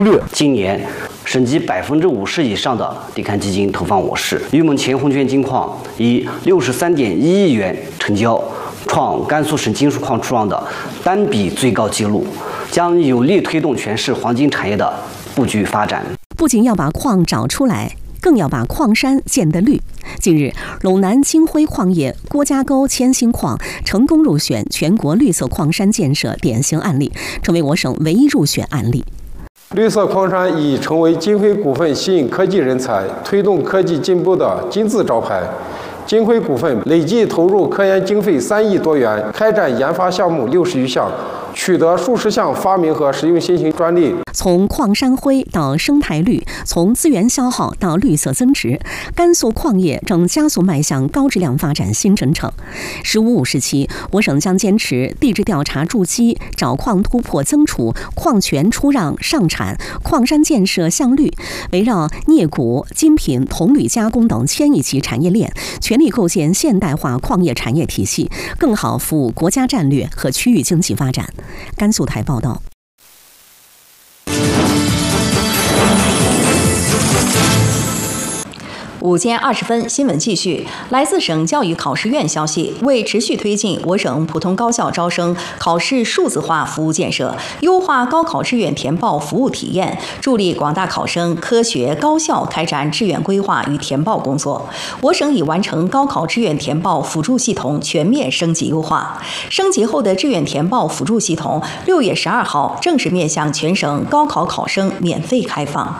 略。今年省级50%以上的地勘基金投放我市，预蒙前红圈金矿以63.1亿元成交，创甘肃省金属矿出让的单笔最高纪录，将有力推动全市黄金产业的布局发展。 不仅要把矿找出来，更要把矿山建得绿。近日，陇南青辉矿业郭家沟千星矿成功入选全国绿色矿山建设典型案例，成为我省唯一入选案例。 绿色矿山已成为金辉股份吸引科技人才、推动科技进步的金字招牌。金辉股份累计投入科研经费3亿多元，开展研发项目60余项，取得数十项发明和实用新型专利。 从矿山灰到生态绿，从资源消耗到绿色增值，甘肃矿业正加速迈向高质量发展新征程。“15+5”时期，我省将坚持地质调查筑基、找矿突破增储、矿权出让上产、矿山建设向绿，围绕镍钴、金品、铜铝加工等1000亿级产业链，全力构建现代化矿业产业体系，更好服务国家战略和区域经济发展。甘肃台报道。 5点20分，新闻继续。来自省教育考试院消息，为持续推进我省普通高校招生考试数字化服务建设，优化高考志愿填报服务体验，助力广大考生科学高效开展志愿规划与填报工作，我省已完成高考志愿填报辅助系统全面升级优化。升级后的志愿填报辅助系统6月12号正式面向全省高考考生免费开放。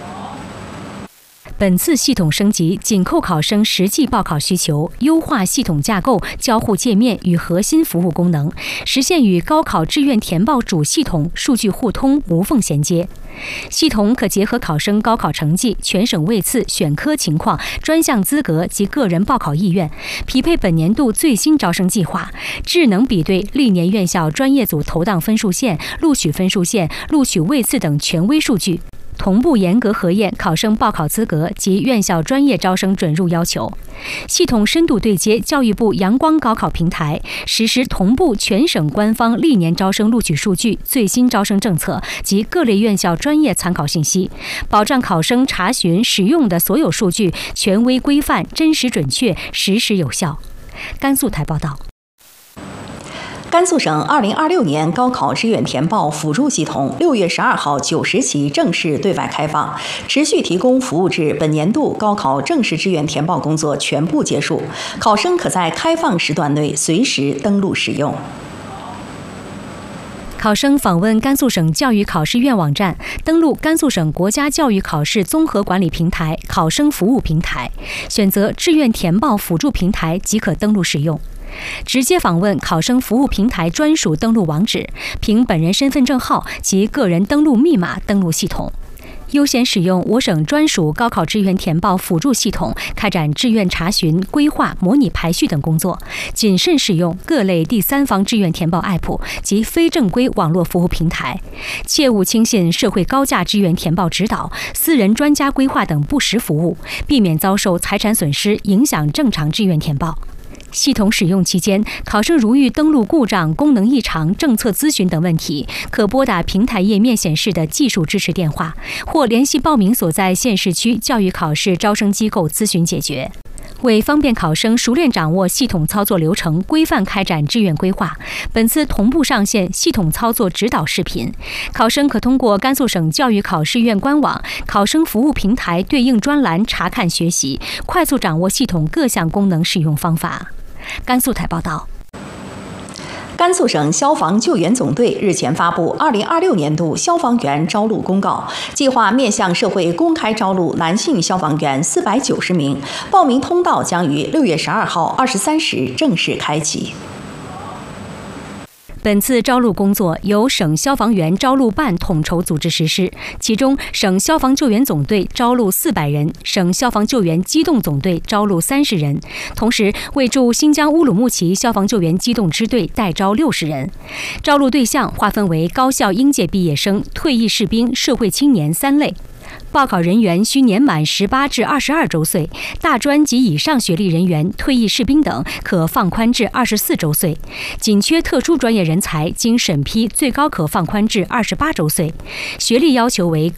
本次系统升级紧扣考生实际报考需求，优化系统架构、交互界面与核心服务功能，实现与高考志愿填报主系统数据互通、无缝衔接。系统可结合考生高考成绩、全省位次、选科情况、专项资格及个人报考意愿，匹配本年度最新招生计划，智能比对历年院校专业组投档分数线、录取分数线、录取位次等权威数据，同步严格核验考生报考资格及院校专业招生准入要求。系统深度对接教育部阳光高考平台，实施同步全省官方历年招生录取数据、最新招生政策及各类院校专业参考信息，保障考生查询使用的所有数据权威规范、真实准确、实时有效。甘肃台报道。 甘肃省2026年高考志愿填报辅助系统6月12号90期正式对外开放，持续提供服务至本年度高考正式志愿填报工作全部结束，考生可在开放时段内随时登录使用。 考生访问甘肃省教育考试院网站，登录甘肃省国家教育考试综合管理平台考生服务平台，选择志愿填报辅助平台即可登录使用。直接访问考生服务平台专属登录网址，凭本人身份证号及个人登录密码登录系统，优先使用我省专属高考志愿填报辅助系统，开展志愿查询、规划、模拟排序等工作，谨慎使用各类第三方志愿填报 App 及非正规网络服务平台，切勿轻信社会高价志愿填报指导、私人专家规划等不实服务，避免遭受财产损失，影响正常志愿填报。系统使用期间，考生如遇登录故障、功能异常、政策咨询等问题，可拨打平台页面显示的技术支持电话，或联系报名所在县市区教育考试招生机构咨询解决。为方便考生熟练掌握系统操作流程，规范开展志愿规划，本次同步上线系统操作指导视频，考生可通过甘肃省教育考试院官网、考生服务平台对应专栏查看学习，快速掌握系统各项功能使用方法。甘肃台报道。 甘肃省消防救援总队日前发布2026年度消防员招录公告，计划面向社会公开招录男性消防员490名，报名通道将于6月12号23时正式开启。 本次招录工作由省消防员招录办统筹组织实施，其中省消防救援总队招录400人，省消防救援机动总队招录30人，同时为驻新疆乌鲁木齐消防救援机动支队代招60人。招录对象划分为高校应届毕业生、退役士兵、社会青年3类。 报考人员需年满18至22周岁，大专及以上学历人员、退役士兵等可放宽至24周岁。紧缺特殊专业人才，经审批最高可放宽至28周岁。学历要求为